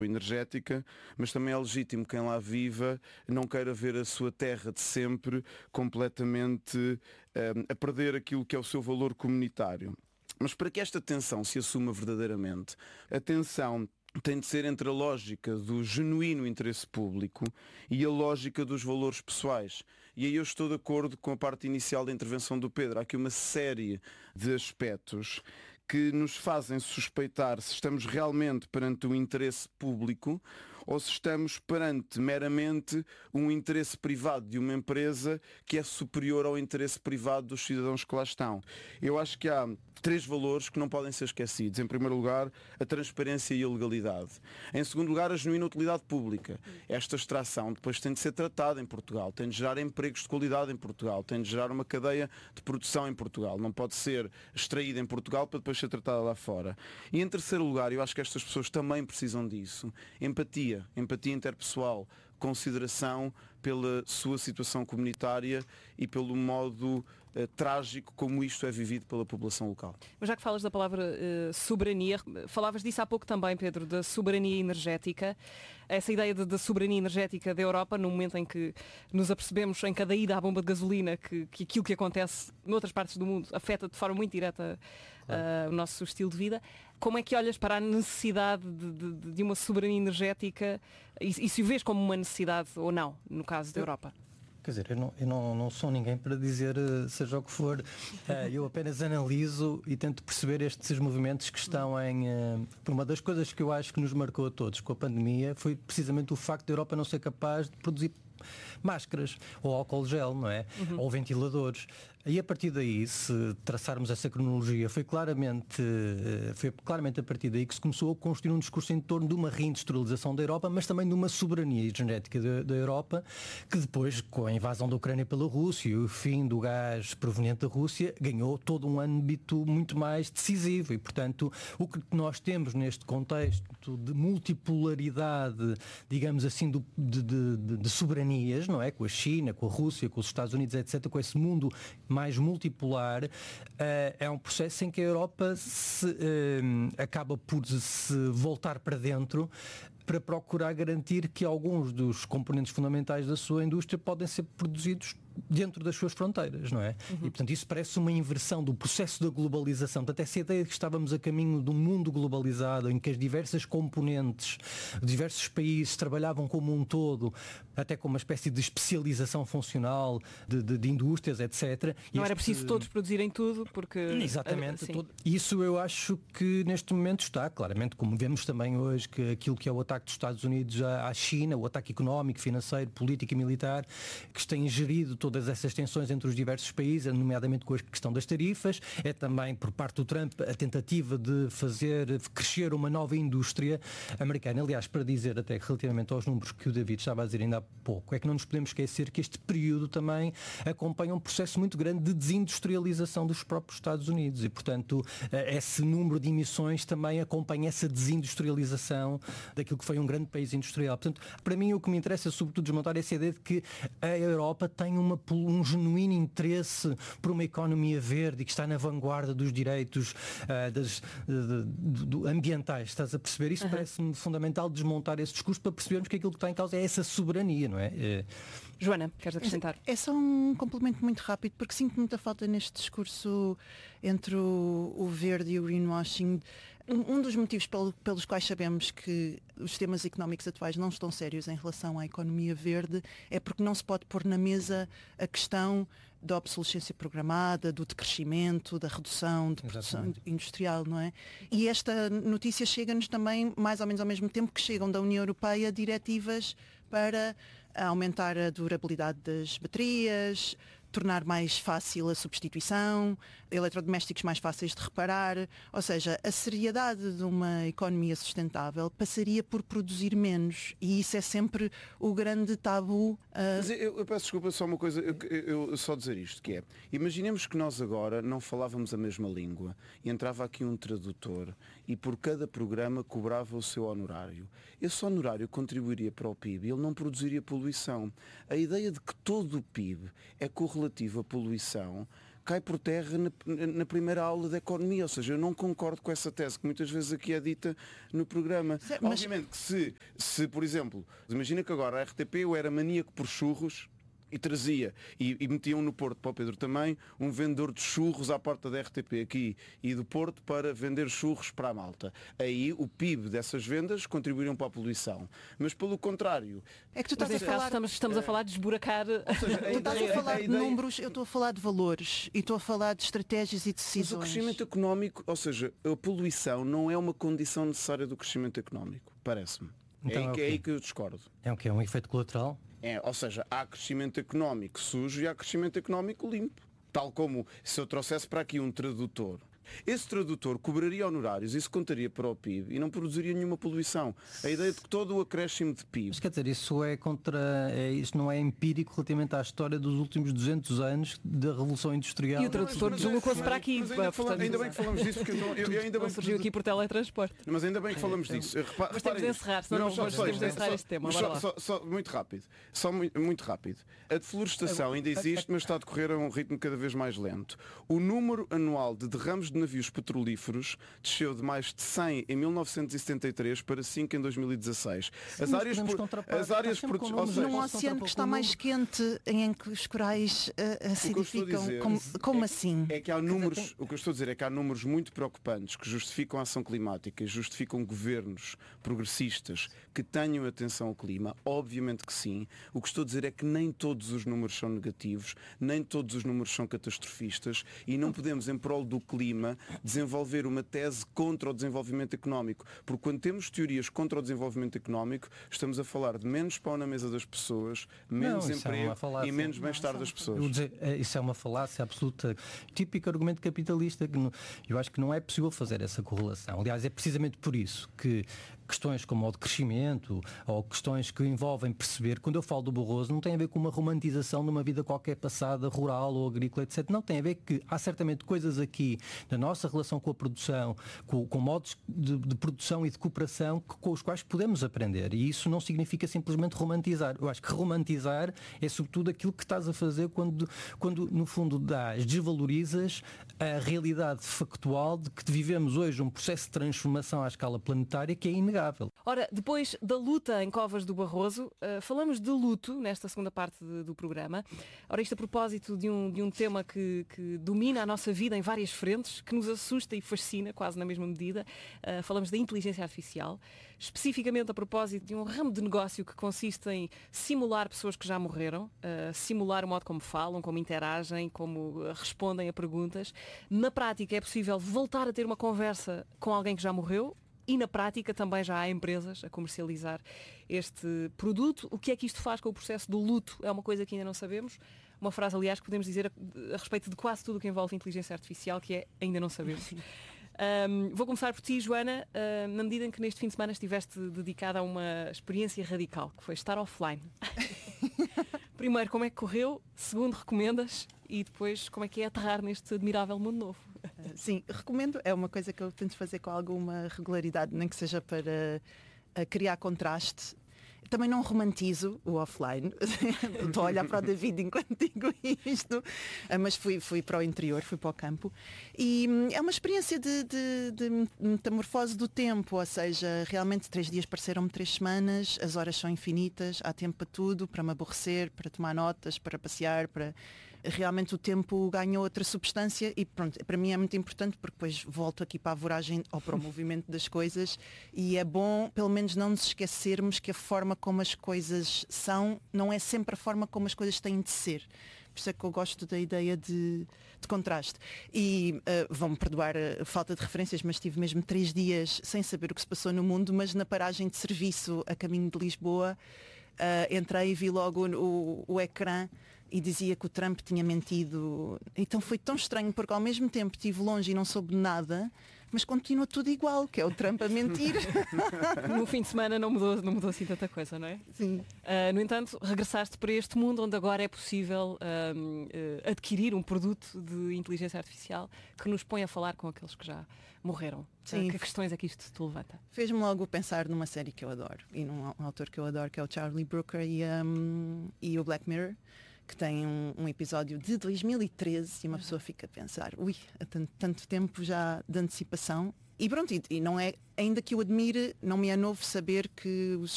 energética, mas também é legítimo quem lá viva não queira ver a sua terra de sempre completamente a perder aquilo que é o seu valor comunitário. Mas para que esta tensão se assuma verdadeiramente, a tensão tem de ser entre a lógica do genuíno interesse público e a lógica dos valores pessoais. E aí eu estou de acordo com a parte inicial da intervenção do Pedro. Há aqui uma série de aspectos que nos fazem suspeitar se estamos realmente perante um interesse público ou se estamos perante meramente um interesse privado de uma empresa que é superior ao interesse privado dos cidadãos que lá estão. Eu acho que há 3 valores que não podem ser esquecidos. Em primeiro lugar, a transparência e a legalidade. Em segundo lugar, a genuína utilidade pública. Esta extração depois tem de ser tratada em Portugal, tem de gerar empregos de qualidade em Portugal, tem de gerar uma cadeia de produção em Portugal. Não pode ser extraída em Portugal para depois ser tratada lá fora. E em terceiro lugar, eu acho que estas pessoas também precisam disso. Empatia interpessoal, consideração pela sua situação comunitária e pelo modo trágico como isto é vivido pela população local. Mas já que falas da palavra soberania, falavas disso há pouco também, Pedro, da soberania energética. Essa ideia da soberania energética da Europa, no momento em que nos apercebemos em cada ida à bomba de gasolina que aquilo que acontece noutras partes do mundo afeta de forma muito direta o nosso estilo de vida. Como é que olhas para a necessidade de uma soberania energética e se o vês como uma necessidade ou não, no caso da Europa? Quer dizer, eu não sou ninguém para dizer seja o que for. Eu apenas analiso e tento perceber estes movimentos que estão em... Uma das coisas que eu acho que nos marcou a todos com a pandemia foi precisamente o facto da Europa não ser capaz de produzir máscaras ou álcool gel, não é? Ou ventiladores. E a partir daí, se traçarmos essa cronologia, foi claramente a partir daí que se começou a construir um discurso em torno de uma reindustrialização da Europa, mas também de uma soberania energética da Europa, que depois, com a invasão da Ucrânia pela Rússia e o fim do gás proveniente da Rússia, ganhou todo um âmbito muito mais decisivo. E, portanto, o que nós temos neste contexto de multipolaridade, digamos assim, de soberanias, não é? Com a China, com a Rússia, com os Estados Unidos, etc., com esse mundo mais multipolar, é um processo em que a Europa acaba por se voltar para dentro para procurar garantir que alguns dos componentes fundamentais da sua indústria podem ser produzidos dentro das suas fronteiras, não é? E, portanto, isso parece uma inversão do processo da globalização. Portanto, essa ideia de que estávamos a caminho de um mundo globalizado, em que as diversas componentes, diversos países trabalhavam como um todo, até com uma espécie de especialização funcional de indústrias, etc. Não era preciso todos produzirem tudo, porque... Exatamente. Isso eu acho que neste momento está, claramente, como vemos também hoje, que aquilo que é o ataque dos Estados Unidos à China, o ataque económico, financeiro, político e militar, que tem gerido todas essas tensões entre os diversos países, nomeadamente com a questão das tarifas, é também por parte do Trump a tentativa de fazer crescer uma nova indústria americana. Aliás, para dizer até relativamente aos números que o David estava a dizer ainda há pouco, é que não nos podemos esquecer que este período também acompanha um processo muito grande de desindustrialização dos próprios Estados Unidos e, portanto, esse número de emissões também acompanha essa desindustrialização daquilo que foi um grande país industrial. Portanto, para mim o que me interessa é sobretudo desmontar essa ideia de que a Europa tem um genuíno interesse por uma economia verde e que está na vanguarda dos direitos ambientais. Estás a perceber? Isso parece-me fundamental desmontar esse discurso para percebermos que aquilo que está em causa é essa soberania, não é? Joana, queres acrescentar? É só um complemento muito rápido, porque sinto muita falta neste discurso entre o verde e o greenwashing. Um dos motivos pelos quais sabemos que os sistemas económicos atuais não estão sérios em relação à economia verde é porque não se pode pôr na mesa a questão da obsolescência programada, do decrescimento, da redução de produção industrial, não é? E esta notícia chega-nos também mais ou menos ao mesmo tempo que chegam da União Europeia diretivas para aumentar a durabilidade das baterias, tornar mais fácil a substituição, eletrodomésticos mais fáceis de reparar, ou seja, a seriedade de uma economia sustentável passaria por produzir menos, e isso é sempre o grande tabu. Mas eu peço desculpa, só uma coisa, eu só dizer isto, que é, imaginemos que nós agora não falávamos a mesma língua e entrava aqui um tradutor e por cada programa cobrava o seu honorário. Esse honorário contribuiria para o PIB e ele não produziria poluição. A ideia de que todo o PIB é correlativo à poluição cai por terra na primeira aula de economia. Ou seja, eu não concordo com essa tese que muitas vezes aqui é dita no programa. Obviamente que se, por exemplo, imagina que agora a RTP eu era maníaco por churros e trazia, e metiam no Porto, para o Pedro também, um vendedor de churros à porta da RTP aqui e do Porto para vender churros para a malta. Aí o PIB dessas vendas contribuiriam para a poluição. Mas pelo contrário... É que tu estás a falar... Estamos a falar de esburacar... Tu estás a falar de números, eu estou a falar de valores e estou a falar de estratégias e decisões. Mas o crescimento económico, ou seja, a poluição não é uma condição necessária do crescimento económico, parece-me. Então, é aí que eu discordo. É o quê? Um efeito colateral? Ou seja, há crescimento económico sujo e há crescimento económico limpo. Tal como se eu trouxesse para aqui um tradutor. Esse tradutor cobraria honorários, isso contaria para o PIB e não produziria nenhuma poluição. A ideia de que todo o acréscimo de PIB... Mas quer dizer, isso não é empírico relativamente à história dos últimos 200 anos da Revolução Industrial. E o tradutor deslocou-se para aqui. Ainda bem que falamos disso, porque não surgiu aqui por teletransporte. Mas ainda bem que falamos disso. Mas temos de encerrar, senão não temos de encerrar este tema. Só muito rápido. A deflorestação ainda existe, mas está a decorrer a um ritmo cada vez mais lento. O número anual de derrames de navios petrolíferos desceu de mais de 100 em 1973 para 5 em 2016. As áreas num oceano que está mais quente, em que os corais acidificam. Como assim? É que há números, o que eu estou a dizer é que há números muito preocupantes que justificam a ação climática e justificam governos progressistas que tenham atenção ao clima. Obviamente que sim. O que estou a dizer é que nem todos os números são negativos, nem todos os números são catastrofistas e não podemos, em prol do clima, desenvolver uma tese contra o desenvolvimento económico. Porque quando temos teorias contra o desenvolvimento económico, estamos a falar de menos pão na mesa das pessoas, menos emprego e menos bem-estar das pessoas. Isso é uma falácia absoluta. Típico argumento capitalista. Eu acho que não é possível fazer essa correlação. Aliás, é precisamente por isso que questões como o de crescimento ou questões que envolvem perceber, quando eu falo do Barroso, não tem a ver com uma romantização de uma vida qualquer passada, rural ou agrícola, etc. Não, tem a ver que há certamente coisas aqui na nossa relação com a produção, com modos de produção e de cooperação com os quais podemos aprender. E isso não significa simplesmente romantizar. Eu acho que romantizar é sobretudo aquilo que estás a fazer quando no fundo desvalorizas a realidade factual de que vivemos hoje um processo de transformação à escala planetária que é inegável. Ora, depois da luta em Covas do Barroso, falamos de luto nesta segunda parte do programa. Ora, isto a propósito de um tema que domina a nossa vida em várias frentes, que nos assusta e fascina quase na mesma medida. Falamos da inteligência artificial, especificamente a propósito de um ramo de negócio que consiste em simular pessoas que já morreram, simular o modo como falam, como interagem, como respondem a perguntas. Na prática é possível voltar a ter uma conversa com alguém que já morreu. E na prática também já há empresas a comercializar este produto. O que é que isto faz com o processo do luto? É uma coisa que ainda não sabemos. Uma frase, aliás, que podemos dizer a respeito de quase tudo o que envolve inteligência artificial, que é ainda não sabemos. Vou começar por ti, Joana, na medida em que neste fim de semana estiveste dedicada a uma experiência radical, que foi estar offline. Primeiro, como é que correu? Segundo, recomendas? E depois, como é que é aterrar neste admirável mundo novo? Sim, recomendo. É uma coisa que eu tento fazer com alguma regularidade, nem que seja para criar contraste. Também não romantizo o offline. Estou a olhar para o David enquanto digo isto. Mas fui para o interior, fui para o campo. E é uma experiência de metamorfose do tempo. Ou seja, realmente 3 dias pareceram-me 3 semanas. As horas são infinitas. Há tempo para tudo. Para me aborrecer, para tomar notas, para passear, para... Realmente o tempo ganhou outra substância e pronto, para mim é muito importante porque depois volto aqui para a voragem ou para o movimento das coisas e é bom pelo menos não nos esquecermos que a forma como as coisas são não é sempre a forma como as coisas têm de ser. Por isso é que eu gosto da ideia de contraste. E vão-me perdoar a falta de referências, mas tive mesmo 3 dias sem saber o que se passou no mundo, mas na paragem de serviço a caminho de Lisboa entrei e vi logo o ecrã e dizia que o Trump tinha mentido. Então foi tão estranho porque ao mesmo tempo estive longe e não soube nada, mas continua tudo igual, que é o Trump a mentir. No fim de semana não mudou assim tanta coisa, não é? Sim. No entanto, regressaste para este mundo onde agora é possível adquirir um produto de inteligência artificial que nos põe a falar com aqueles que já morreram. Sim. Que questões é que isto te levanta? Fez-me logo pensar numa série que eu adoro e num autor que eu adoro, que é o Charlie Brooker e o Black Mirror, que tem um episódio de 2013 e uma pessoa fica a pensar, ui, há tanto tempo já de antecipação. E pronto, e não é, ainda que eu admire, não me é novo saber que os